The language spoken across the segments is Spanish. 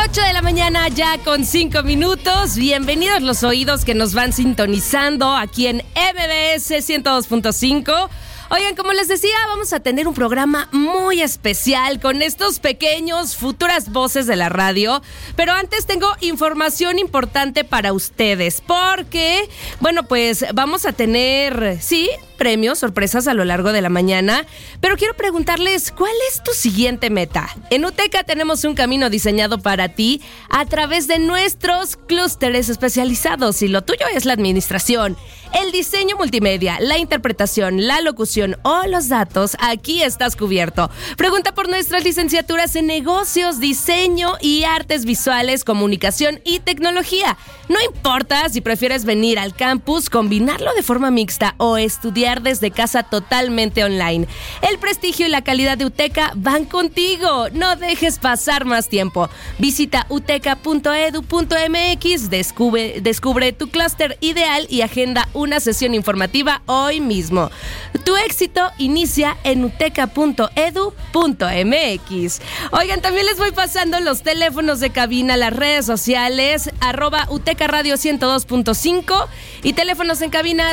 8 de la mañana ya con 5 minutos. Bienvenidos los oídos que nos van sintonizando aquí en MBS 102.5. Oigan, como les decía, vamos a tener un programa muy especial con estos pequeños, futuras voces de la radio. Pero antes tengo información importante para ustedes, porque, bueno, pues vamos a tener, sí, premios, sorpresas a lo largo de la mañana. Pero quiero preguntarles, ¿cuál es tu siguiente meta? En UTECA tenemos un camino diseñado para ti a través de nuestros clústeres especializados. Y lo tuyo es la administración, el diseño multimedia, la interpretación, la locución o los datos. Aquí estás cubierto. Pregunta por nuestras licenciaturas en negocios, diseño y artes visuales, comunicación y tecnología. No importa si prefieres venir al campus, combinarlo de forma mixta o estudiar desde casa totalmente online. El prestigio y la calidad de UTECA van contigo. No dejes pasar más tiempo. Visita uteca.edu.mx, descubre tu clúster ideal y agenda una sesión informativa hoy mismo. Tu éxito inicia en uteca.edu.mx. Oigan, también les voy pasando los teléfonos de cabina, las redes sociales, @UTECA Radio 102.5 y teléfonos en cabina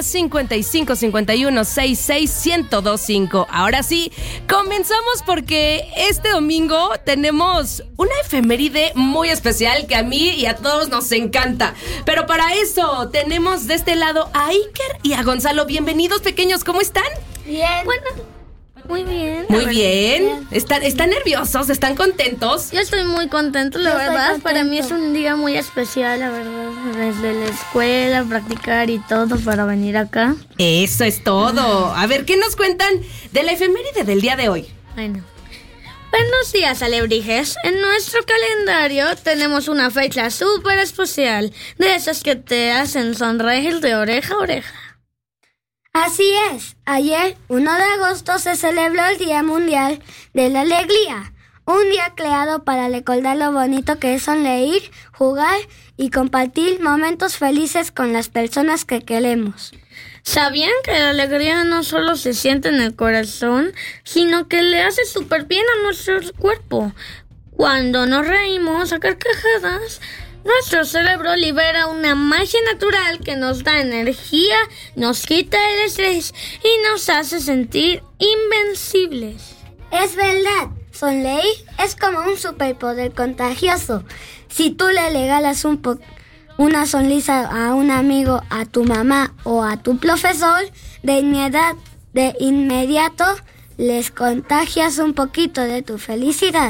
5551-66-1025. Ahora sí, comenzamos porque este domingo tenemos una efeméride muy especial que a mí y a todos nos encanta. Pero para eso tenemos de este lado a Iker y a Gonzalo. Bienvenidos, pequeños, ¿cómo están? Bien. Bueno, muy bien. Muy bien. ¿Están nerviosos? ¿Están contentos? Yo estoy muy contento, la verdad. Para mí es un día muy especial, la verdad. Desde la escuela, practicar y todo para venir acá. Eso es todo. A ver, ¿qué nos cuentan de la efeméride del día de hoy? Bueno. Buenos días, alebrijes. En nuestro calendario tenemos una fecha súper especial, de esas que te hacen sonreír de oreja a oreja. Así es, ayer, 1 de agosto, se celebró el Día Mundial de la Alegría, un día creado para recordar lo bonito que es sonreír, jugar y compartir momentos felices con las personas que queremos. ¿Sabían que la alegría no solo se siente en el corazón, sino que le hace súper bien a nuestro cuerpo? Cuando nos reímos a carcajadas, nuestro cerebro libera una magia natural que nos da energía, nos quita el estrés y nos hace sentir invencibles. Es verdad, sonreír es como un superpoder contagioso. Si tú le regalas una sonrisa a un amigo, a tu mamá o a tu profesor, de inmediato les contagias un poquito de tu felicidad.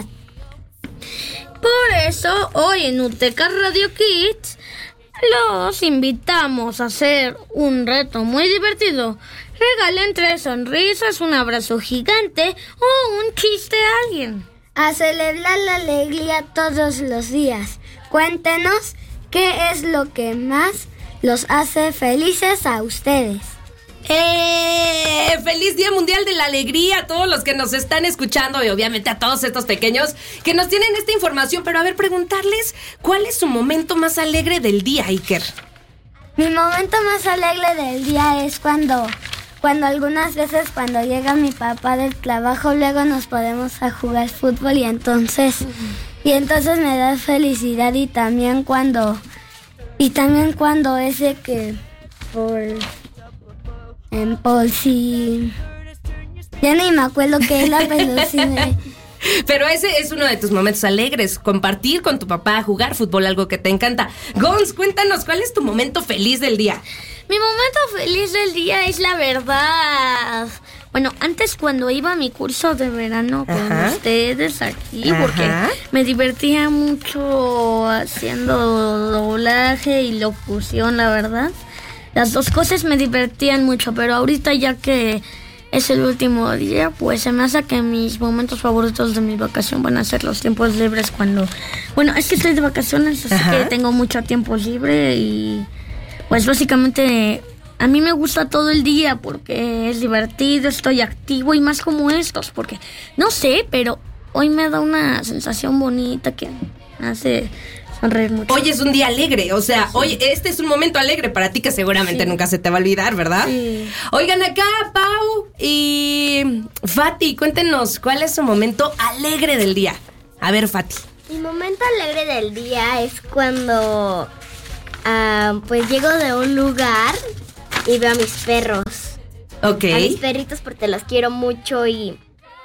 Por eso, hoy en UTECA Radio Kids, los invitamos a hacer un reto muy divertido. Regalen 3 sonrisas, un abrazo gigante o un chiste a alguien. A celebrar la alegría todos los días. Cuéntenos qué es lo que más los hace felices a ustedes. ¡Feliz Día Mundial de la Alegría a todos los que nos están escuchando y obviamente a todos estos pequeños que nos tienen esta información! Pero a ver, preguntarles, ¿cuál es su momento más alegre del día, Iker? Mi momento más alegre del día es cuando algunas veces cuando llega mi papá del trabajo, luego nos podemos a jugar fútbol y entonces me da felicidad y también cuando es de que por si ya ni me acuerdo qué era, pero sí Pero ese es uno de tus momentos alegres, compartir con tu papá, jugar fútbol, algo que te encanta. Gons, cuéntanos, ¿cuál es tu momento feliz del día? Mi momento feliz del día es la verdad. Bueno, antes cuando iba a mi curso de verano con ustedes aquí, porque me divertía mucho haciendo doblaje y locución, la verdad. Las dos cosas me divertían mucho, pero ahorita ya que es el último día, pues se me hace que mis momentos favoritos de mi vacación van a ser los tiempos libres cuando... Bueno, es que estoy de vacaciones, así que tengo mucho tiempo libre y pues básicamente a mí me gusta todo el día porque es divertido, estoy activo y más como estos, porque no sé, pero hoy me da una sensación bonita que me hace sonreír mucho. Hoy es un día alegre, o sea, hoy este es un momento alegre para ti que seguramente nunca se te va a olvidar, ¿verdad? Sí. Oigan, acá Pau y Fati, cuéntenos, ¿cuál es su momento alegre del día? A ver, Fati. Mi momento alegre del día es cuando pues llego de un lugar y veo a mis perros. Ok. A mis perritos porque los quiero mucho y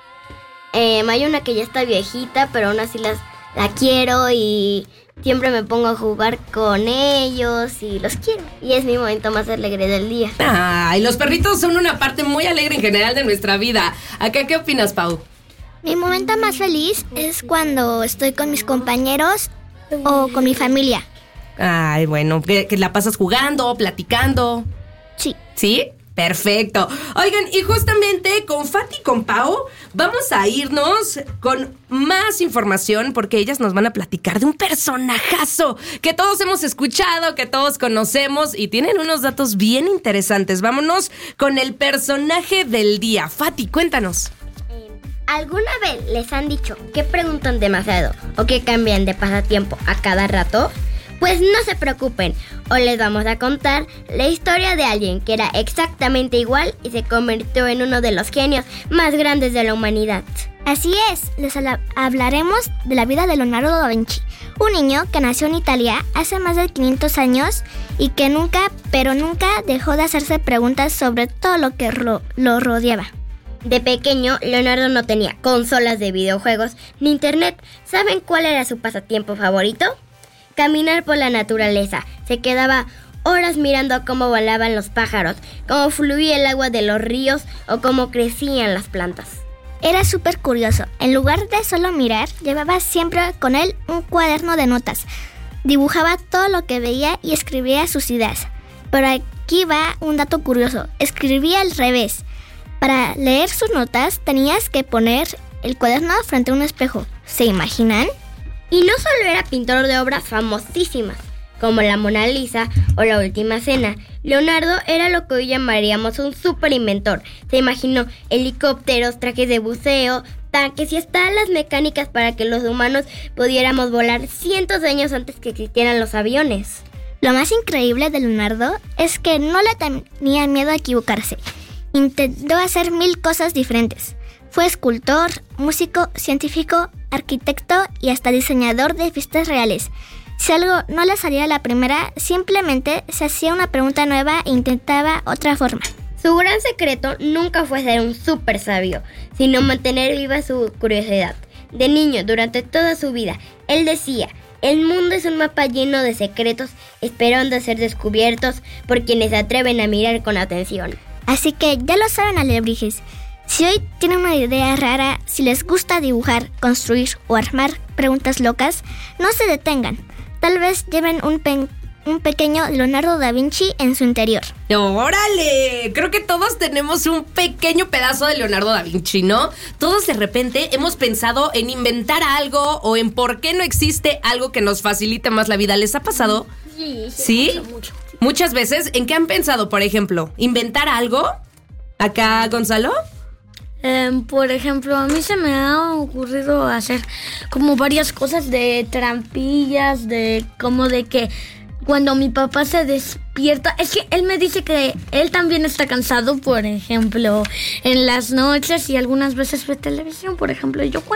hay una que ya está viejita, pero aún así la quiero y siempre me pongo a jugar con ellos y los quiero. Y es mi momento más alegre del día. Ay, los perritos son una parte muy alegre en general de nuestra vida. ¿Acá qué opinas, Pau? Mi momento más feliz es cuando estoy con mis compañeros o con mi familia. Ay, bueno, que la pasas jugando, platicando. Sí. ¿Sí? Perfecto. Oigan, y justamente con Fati y con Pau vamos a irnos con más información porque ellas nos van a platicar de un personajazo que todos hemos escuchado, que todos conocemos y tienen unos datos bien interesantes. Vámonos con el personaje del día. Fati, cuéntanos. ¿Alguna vez les han dicho que preguntan demasiado o que cambian de pasatiempo a cada rato? Pues no se preocupen, hoy les vamos a contar la historia de alguien que era exactamente igual y se convirtió en uno de los genios más grandes de la humanidad. Así es, les hablaremos de la vida de Leonardo da Vinci, un niño que nació en Italia hace más de 500 años y que nunca, pero nunca dejó de hacerse preguntas sobre todo lo que lo rodeaba. De pequeño, Leonardo no tenía consolas de videojuegos ni internet. ¿Saben cuál era su pasatiempo favorito? Caminar por la naturaleza. Se quedaba horas mirando cómo volaban los pájaros, cómo fluía el agua de los ríos o cómo crecían las plantas. Era súper curioso. En lugar de solo mirar, llevaba siempre con él un cuaderno de notas. Dibujaba todo lo que veía y escribía sus ideas. Pero aquí va un dato curioso. Escribía al revés. Para leer sus notas tenías que poner el cuaderno frente a un espejo. ¿Se imaginan? Y no solo era pintor de obras famosísimas, como la Mona Lisa o la Última Cena. Leonardo era lo que hoy llamaríamos un superinventor. Se imaginó helicópteros, trajes de buceo, tanques y hasta alas mecánicas para que los humanos pudiéramos volar cientos de años antes que existieran los aviones. Lo más increíble de Leonardo es que no le tenía miedo a equivocarse. Intentó hacer 1000 cosas diferentes. Fue escultor, músico, científico, arquitecto y hasta diseñador de fiestas reales. Si algo no le salía a la primera, simplemente se hacía una pregunta nueva e intentaba otra forma. Su gran secreto nunca fue ser un súper sabio, sino mantener viva su curiosidad. De niño, durante toda su vida, él decía: el mundo es un mapa lleno de secretos esperando a ser descubiertos por quienes se atreven a mirar con atención. Así que ya lo saben, alebrijes. Si hoy tienen una idea rara, si les gusta dibujar, construir o armar preguntas locas, no se detengan. Tal vez lleven un pequeño Leonardo da Vinci en su interior. ¡Órale! Creo que todos tenemos un pequeño pedazo de Leonardo da Vinci, ¿no? Todos de repente hemos pensado en inventar algo o en por qué no existe algo que nos facilite más la vida. ¿Les ha pasado? Sí. Mucho. Muchas veces. ¿En qué han pensado, por ejemplo? ¿Inventar algo? ¿Acá, Gonzalo? Por ejemplo, a mí se me ha ocurrido hacer como varias cosas de trampillas, de que cuando mi papá se despierta, es que él me dice que él también está cansado, por ejemplo, en las noches y algunas veces ve televisión, por ejemplo,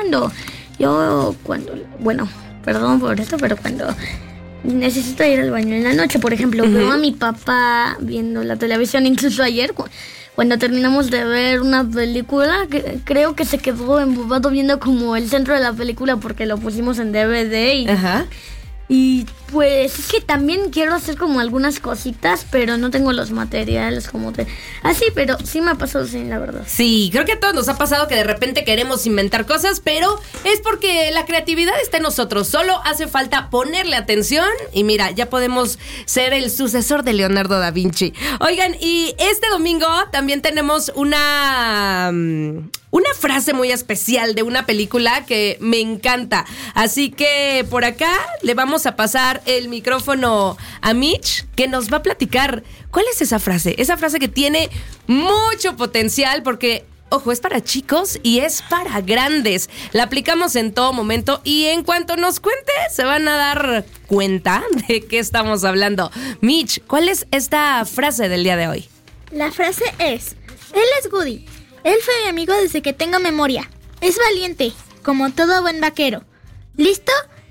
bueno, perdón por esto, pero cuando necesito ir al baño en la noche, por ejemplo, veo a mi papá viendo la televisión, incluso ayer cuando terminamos de ver una película, creo que se quedó embobado viendo como el centro de la película porque lo pusimos en DVD y pues es que también quiero hacer como algunas cositas, pero no tengo los materiales así, pero sí me ha pasado, sí, la verdad. Sí, creo que a todos nos ha pasado que de repente queremos inventar cosas, pero es porque la creatividad está en nosotros. Solo hace falta ponerle atención y mira, ya podemos ser el sucesor de Leonardo da Vinci. Oigan, y este domingo también tenemos una frase muy especial de una película que me encanta. Así que por acá le vamos a pasar el micrófono a Mitch, que nos va a platicar cuál es esa frase. Esa frase que tiene mucho potencial porque, ojo, es para chicos y es para grandes. La aplicamos en todo momento y en cuanto nos cuente se van a dar cuenta de qué estamos hablando. Mitch, ¿cuál es esta frase del día de hoy? La frase es: él es Woody. Él fue mi amigo desde que tengo memoria. Es valiente, como todo buen vaquero. ¿Listo?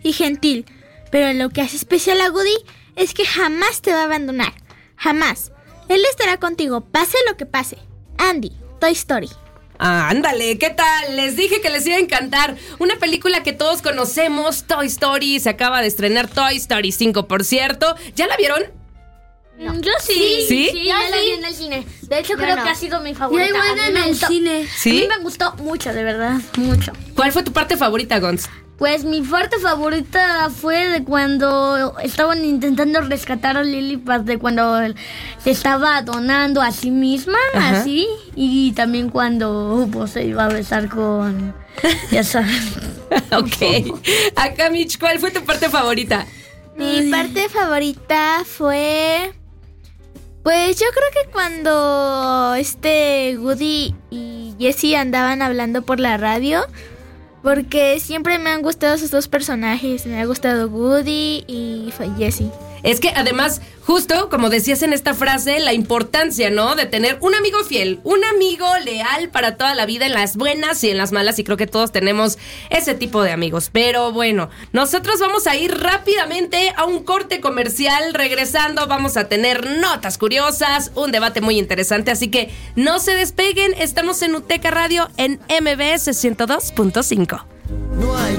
y gentil. Pero lo que hace especial a Woody es que jamás te va a abandonar. Jamás. Él estará contigo, pase lo que pase. Andy, Toy Story. Ah, ándale, ¿qué tal? Les dije que les iba a encantar. Una película que todos conocemos, Toy Story. Se acaba de estrenar Toy Story 5, por cierto. ¿Ya la vieron? No. Yo sí. ¿Sí? Sí, ya la vi en el cine. De hecho, creo que ha sido mi Yo favorita. igual en el cine. ¿Sí? A mí me gustó mucho, de verdad, mucho. ¿Cuál fue tu parte favorita, Gonz? Pues mi parte favorita fue de cuando estaban intentando rescatar a Lilliput, de cuando se estaba donando a sí misma, Ajá. así. Y también cuando pues, se iba a besar con... Ya sabes. Ok. Acá, Mitch, ¿cuál fue tu parte favorita? Mi parte favorita fue... Pues yo creo que cuando Woody y Jessie andaban hablando por la radio, porque siempre me han gustado esos dos personajes. Me ha gustado Woody y Jessie. Es que además, justo como decías en esta frase, la importancia, ¿no? De tener un amigo fiel, un amigo leal para toda la vida, en las buenas y en las malas, y creo que todos tenemos ese tipo de amigos. Pero bueno, nosotros vamos a ir rápidamente a un corte comercial. Regresando vamos a tener notas curiosas, un debate muy interesante, así que no se despeguen. Estamos en UTECA Radio en MBS 102.5. No hay